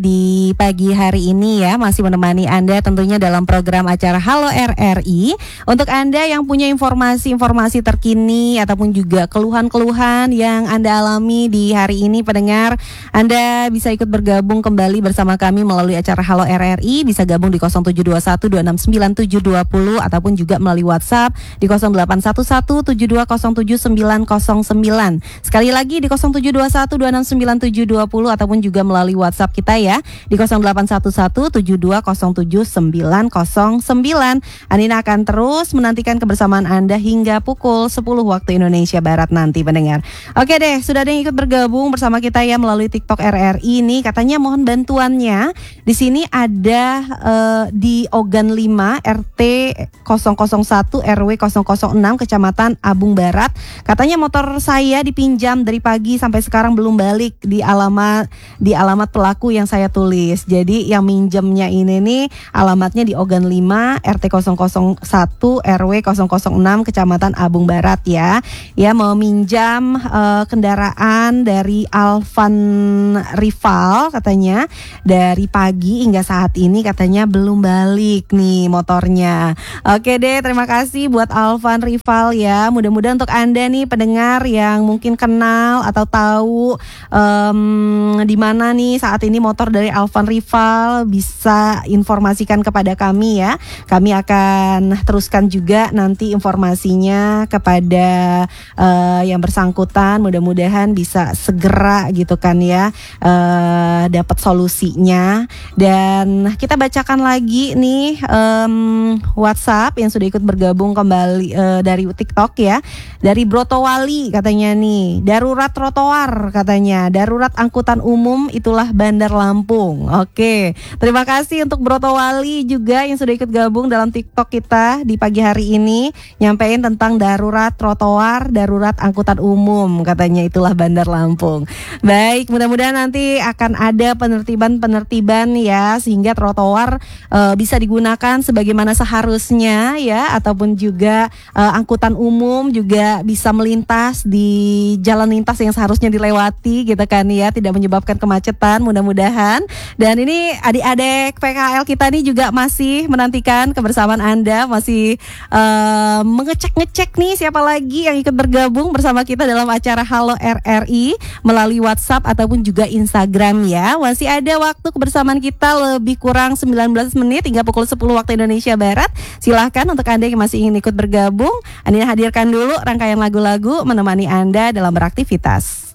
Di pagi hari ini ya masih menemani Anda tentunya dalam program acara Halo RRI. Untuk Anda yang punya informasi-informasi terkini ataupun juga keluhan-keluhan yang Anda alami di hari ini pendengar, Anda bisa ikut bergabung kembali bersama kami melalui acara Halo RRI. Bisa gabung di 0721269720 ataupun juga melalui WhatsApp di 081172079909. Sekali lagi di 0721269720 ataupun juga melalui WhatsApp kita ya di 081172077909. Anina akan terus menantikan kebersamaan Anda hingga pukul 10 waktu Indonesia Barat nanti pendengar. Oke deh, sudah ada yang ikut bergabung bersama kita ya melalui TikTok RRI ini. Katanya mohon bantuannya. Di sini ada di Ogan 5 RT 001 RW 006 Kecamatan Abung Barat. Katanya motor saya dipinjam dari pagi sampai sekarang belum balik di alamat pelaku yang saya tulis. Jadi yang minjemnya ini nih alamatnya di Ogan 5 RT 001 RW 006 Kecamatan Abung Barat ya. Ya mau minjam kendaraan dari Alvan Rival katanya dari pagi hingga saat ini katanya belum balik nih motornya. Oke deh, terima kasih buat Alvan Rival ya. Mudah-mudahan untuk Anda nih pendengar yang mungkin kenal atau tahu di mana nih saat ini motor dari Alvan Rival bisa informasikan kepada kami ya. Kami akan teruskan juga nanti informasinya kepada yang bersangkutan. Mudah-mudahan bisa segera gitu kan ya dapat solusinya. Dan kita bacakan lagi nih WhatsApp yang sudah ikut bergabung kembali dari TikTok ya. Dari Brotowali katanya nih, darurat trotoar katanya, darurat angkutan umum itulah Bandar Lampung. Oke, terima kasih untuk Brotowali juga yang sudah ikut gabung dalam TikTok kita di pagi hari ini, nyampein tentang darurat trotoar, darurat angkutan umum katanya itulah Bandar Lampung. Baik, mudah-mudahan nanti akan ada penertiban ya sehingga trotoar bisa digunakan sebagaimana seharusnya ya, ataupun juga angkutan umum juga bisa melintas di jalan lintas yang seharusnya dilewati gitu kan ya, tidak menyebabkan kemacetan mudah-mudahan. Dan ini adik-adik PKL kita nih juga masih menantikan kebersamaan Anda, masih mengecek-ngecek nih siapa lagi yang ikut bergabung bersama kita dalam acara Halo RRI melalui WhatsApp ataupun juga Instagram ya. Masih ada waktu kebersamaan kita lebih kurang 19 menit hingga pukul 10 waktu Indonesia Barat. Silahkan untuk Anda yang masih ingin ikut bergabung, Anina hadirkan dulu rangkaian lagu-lagu menemani Anda dalam beraktivitas.